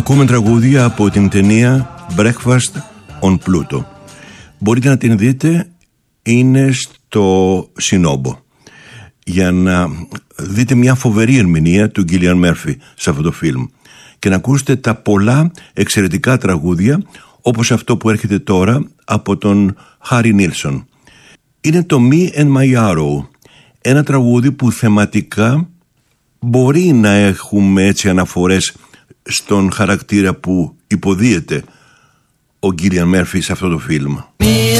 Ακούμε τραγούδια από την ταινία Breakfast on Pluto. Μπορείτε να την δείτε, είναι στο Σινόμπο. Για να δείτε μια φοβερή ερμηνεία του Γκίλιαν Μέρφυ σε αυτό το φιλμ και να ακούσετε τα πολλά εξαιρετικά τραγούδια, όπως αυτό που έρχεται τώρα από τον Χάρι Νίλσον. Είναι το Me and My Arrow, ένα τραγούδι που θεματικά μπορεί να έχουμε έτσι αναφορές στον χαρακτήρα που υποδίεται ο Γκίλιαν Μέρφυ σε αυτό το φιλμ.